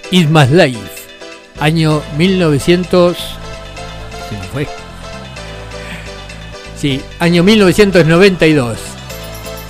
It's My Life, año 1900. ¿Se me fue? Sí, año 1992.